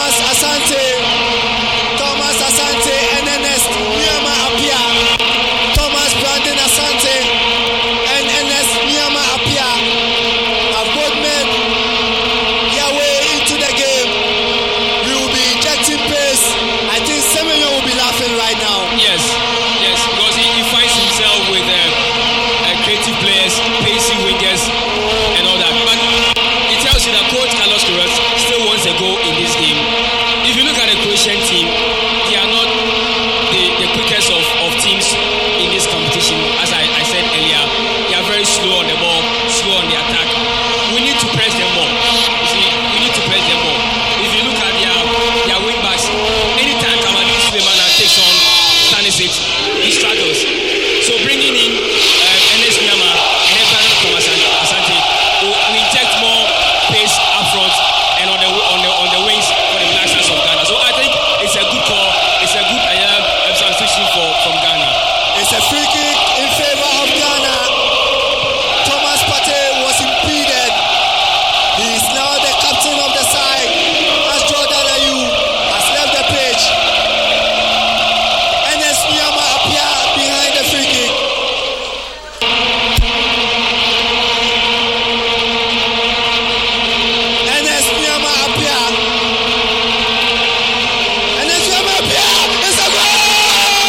Thomas Asante, and Ernest Nyama Apia. Thomas Brandon Asante and Ernest Nyama Apia have both made their way into the game. We will be injecting pace. I think Semenyo will be laughing right now. Yes, because he finds himself with creative players, pacey wingers, and all that. But it tells you that Coach Carlos Queiroz still wants a goal in this game.